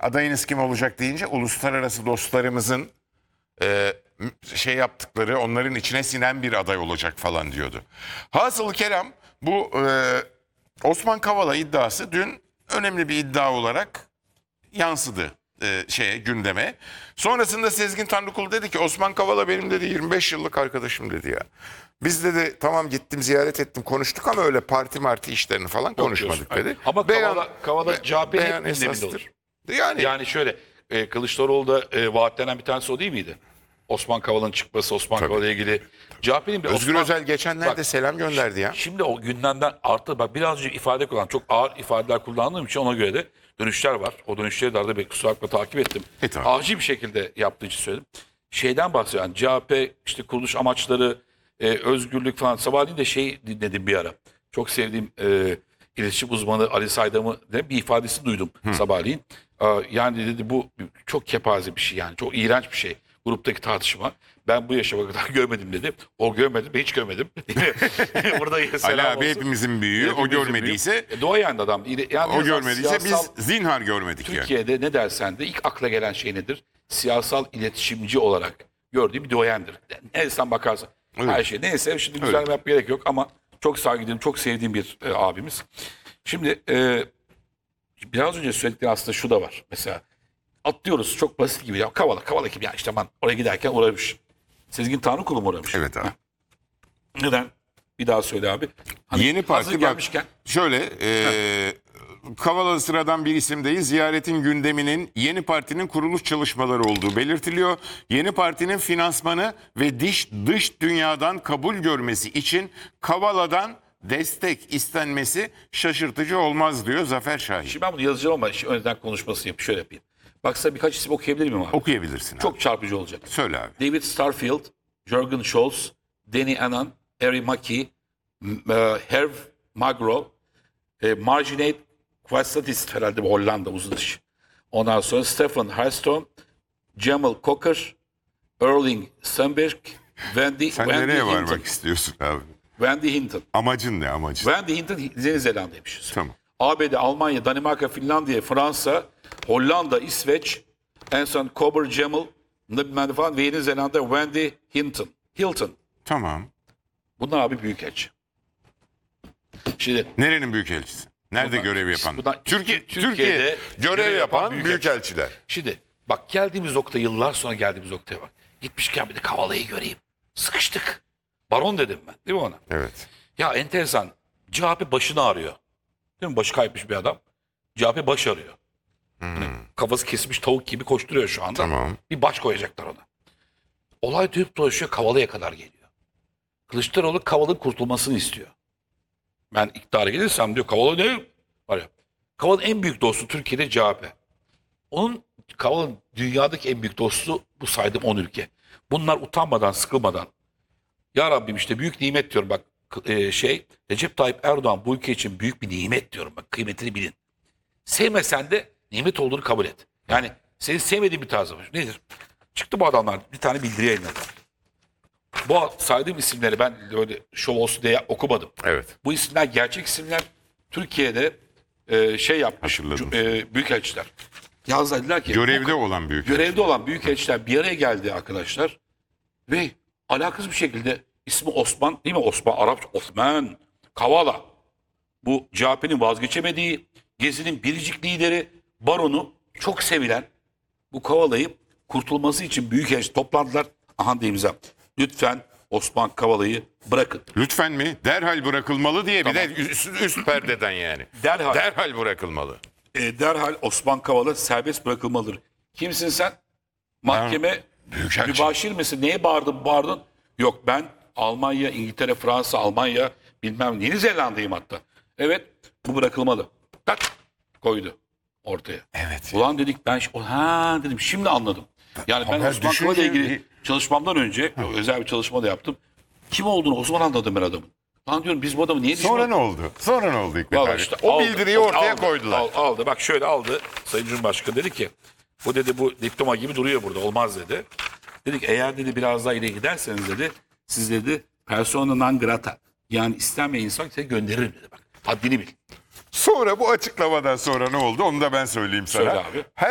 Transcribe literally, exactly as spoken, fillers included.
adayınız kim olacak deyince uluslararası dostlarımızın e, şey yaptıkları, onların içine sinen bir aday olacak falan diyordu. Hasılı kelam bu e, Osman Kavala iddiası dün önemli bir iddia olarak yansıdı e, şeye, gündeme. Sonrasında Sezgin Tanrıkulu dedi ki Osman Kavala benim dedi yirmi beş yıllık arkadaşım dedi ya. Biz dedi tamam gittim ziyaret ettim konuştuk ama öyle parti marti işlerini falan konuşmadık diyorsun. dedi. Ama Beyan- Kavala, Kavala C H P'nin beyan hep gündeminde esastır. olur. Yani, Yani şöyle e, Kılıçdaroğlu'da e, vaatlenen bir tanesi o değil miydi? Osman Kavala'nın çıkması, Osman Tabii. Kavala'ya ilgili. C H P'nin bir Özgür Osman- Özel geçenlerde Bak, selam gönderdi ya. Şimdi o gündemden artı bak biraz önce ifade kullan çok ağır ifadeler kullandığım için ona göre de dönüşler var. O dönüşleri de arada bir kusura bakma takip ettim. E, tabii. Acil bir şekilde yaptığı için söyledim. Şeyden bahsediyor yani C H P işte kuruluş amaçları, e, özgürlük falan. Sabahleyin de şey dinledim bir ara. Çok sevdiğim e, iletişim uzmanı Ali Saydam'ı de bir ifadesi duydum sabahleyin. E, yani dedi bu çok kepaze bir şey yani çok iğrenç bir şey. Gruptaki tartışma. Ben bu yaşama kadar görmedim dedi. O görmedi, ben hiç görmedim. Burada Ali selam abi olsun. hepimizin büyüğü. O Hepimizin görmediyse büyüğü. E, Doğayan da adam. Yani o görmediyse siyasal- biz zinhar görmedik yani. Türkiye'de ne dersen de ilk akla gelen şey nedir? Siyasal iletişimci olarak gördüğü bir duayendir. Neresinden bakarsan. Öyle. Her şey. Neyse şimdi Öyle. güzel yapmaya gerek yok ama çok saygıdeğim, çok sevdiğim bir e, abimiz. Şimdi e, biraz önce söyledikleri aslında şu da var. Mesela atlıyoruz çok basit gibi. Ya Kavala, Kavala kim ya işte aman oraya giderken uğramış. Sezgin Tanrıkulu mu uğramış? Evet abi. Neden? Bir daha söyle abi. Hani Yeni hazır parti bak gelmişken şöyle e, Kavala sıradan bir isim değil. Ziyaretin gündeminin yeni partinin kuruluş çalışmaları olduğu belirtiliyor. Yeni partinin finansmanı ve dış, dış dünyadan kabul görmesi için Kavala'dan destek istenmesi şaşırtıcı olmaz diyor Zafer Şahin. Şimdi ben bunu yazacağım ama şimdi önceden konuşmasını yapayım. Şöyle yapayım. Baksa birkaç isim okuyabilir miyim abi? Okuyabilirsin abi. Çok çarpıcı olacak. Söyle abi. David Starfield, Jürgen Scholz, Danny Annan, Harry Mackey, m- e, Herve Magro, e, Marginate Quastatis herhalde bu Hollanda uzun iş. Ondan sonra Stefan Harstone, Jamal Cocker, Erling Sandberg, Wendy, Sen Wendy nereye Hinton. varmak istiyorsun abi? Wendy Hinton. Amacın ne amacın? Wendy Hinton Yeni Zelanda'ymış. Tamam. A B D, Almanya, Danimarka, Finlandiya, Fransa, Hollanda, İsveç, en son Cobber Jamal, bilmem ne falan ve Yeni Zelanda Wendy Hinton. Hilton. Tamam. Bunlar abi büyükelçi. Şimdi Nerenin büyükelçisi? Nerede Bunlar- görev yapan? bunlar- Türkiye, Türkiye'de Türkiye görev yapan büyükelçi. büyükelçiler. Şimdi bak geldiğimiz nokta yıllar sonra geldiğimiz noktaya bak. Gitmişken bir de Kavala'yı göreyim. Sıkıştık. Baron dedim ben. Değil mi ona? Evet. Ya enteresan. C H P başını arıyor. Değil mi? Başı kayıpmış bir adam. C H P baş arıyor. Hani kafası kesilmiş tavuk gibi koşturuyor şu anda. Tamam. Bir baş koyacaklar ona. Olay dönüp dolaşıyor Kavala'ya kadar geliyor. Kılıçdaroğlu Kavala'nın kurtulmasını istiyor. Ben iktidara gelirsem diyor Kavala ne? Var ya. Kavala'nın en büyük dostu Türkiye'de C H P. Onun Kavala'nın dünyadaki en büyük dostu bu saydığım on ülke. Bunlar utanmadan, sıkılmadan ya Rabbim işte büyük nimet diyorum bak e, şey Recep Tayyip Erdoğan bu ülke için büyük bir nimet diyorum bak kıymetini bilin. Sevmesen de nimet olduğunu kabul et. Yani senin sevmediğin bir tarzı var. Nedir? Çıktı bu adamlar bir tane bildiri yayınladı. Bu saydığım isimleri ben böyle şov olsun diye okumadım. Evet. Bu isimler gerçek isimler. Türkiye'de e, şey yapmış Hatırladım. e, büyükelçiler. Yazdılar dediler ki Görevde olan büyükelçi. görevde olan büyükelçiler bir araya geldi arkadaşlar. Ve alakasız bir şekilde ismi Osman değil mi? Osman, Arapça Osman Kavala. Bu C H P'nin vazgeçemediği, Gezi'nin biricik lideri, baronu çok sevilen bu Kavala'yı kurtulması için büyükelçi toplandılar. Aha da imza. Lütfen Osman Kavala'yı bırakın. Lütfen mi? Derhal bırakılmalı diye Tamam. bir de üst, üst perdeden yani. Derhal. Derhal bırakılmalı. E, derhal Osman Kavala serbest bırakılmalıdır. Kimsin sen? Mahkeme Büyükelçi. mübaşir misin? Neye bağırdın bağırdın? Yok ben Almanya, İngiltere, Fransa, Almanya bilmem Yeni Zelanda'yım hatta. Evet bu bırakılmalı. Tak koydu ortaya. Evet. Ulan dedik ben şi- ha dedim şimdi anladım. Yani ben Haber Osman düşünce Kavala ile ilgili bir- çalışmamdan önce özel bir çalışma da yaptım. Kim olduğunu o zaman anladım ben adamın. Lan diyorum biz bu adamı niye Sonra düşman- ne oldu? Sonra ne oldu Hikmet Vallahi abi? işte o aldı, bildiriyi ortaya aldı, koydular. al- Aldı, bak şöyle aldı. Sayın Cumhurbaşkanı dedi ki bu dedi bu diploma gibi duruyor burada olmaz dedi. Dedik eğer dedi biraz daha ileri giderseniz dedi siz dedi persona non grata yani istenmeyen insan size gönderirim dedi bak. Haddini bil. Sonra bu açıklamadan sonra ne oldu? Onu da ben söyleyeyim sana. Söyle abi. Her